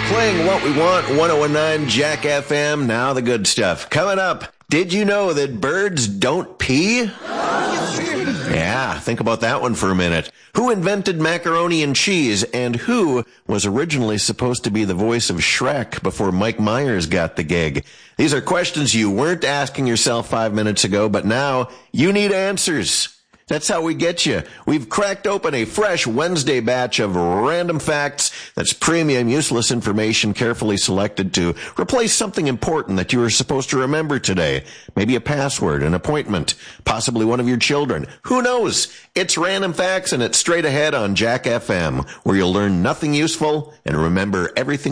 Playing what we want, 1019 Jack FM. Now the good stuff. Coming up, did you know that birds don't pee? Yeah, think about that one for a minute. Who invented macaroni and cheese, and who was originally supposed to be the voice of Shrek before Mike Myers got the gig? These are questions you weren't asking yourself 5 minutes ago, but now you need answers. That's how we get you. We've cracked open a fresh Wednesday batch of random facts. That's premium, useless information carefully selected to replace something important that you were supposed to remember today. Maybe a password, an appointment, possibly one of your children. Who knows? It's Random Facts, and it's straight ahead on Jack FM, where you'll learn nothing useful and remember everything